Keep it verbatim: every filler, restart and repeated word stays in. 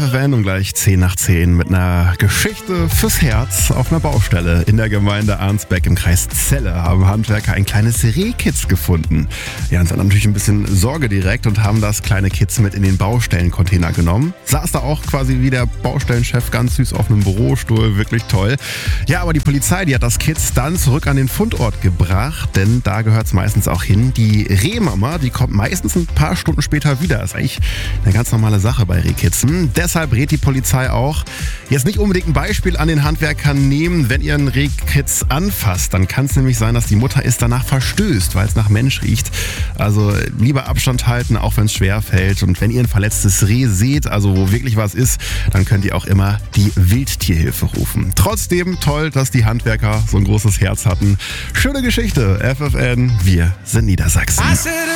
F N um gleich zehn nach zehn mit einer Geschichte fürs Herz auf einer Baustelle. In der Gemeinde Arnsbeck im Kreis Celle haben Handwerker ein kleines Rehkitz gefunden. Ja, und sind natürlich ein bisschen Sorge direkt und haben das kleine Kitz mit in den Baustellencontainer genommen. Saß da auch quasi wie der Baustellenchef ganz süß auf einem Bürostuhl, wirklich toll. Ja, aber die Polizei, die hat das Kitz dann zurück an den Fundort gebracht, denn da gehört es meistens auch hin. Die Rehmama, die kommt meistens ein paar Stunden später wieder. Das ist eigentlich eine ganz normale Sache bei Rehkitzen. Deshalb rät die Polizei auch, jetzt nicht unbedingt ein Beispiel an den Handwerkern nehmen, wenn ihr einen Rehkitz anfasst. Dann kann es nämlich sein, dass die Mutter es danach verstößt, weil es nach Mensch riecht. Also lieber Abstand halten, auch wenn es schwer fällt. Und wenn ihr ein verletztes Reh seht, also wo wirklich was ist, dann könnt ihr auch immer die Wildtierhilfe rufen. Trotzdem toll, dass die Handwerker so ein großes Herz hatten. Schöne Geschichte. F F N, wir sind Niedersachsen.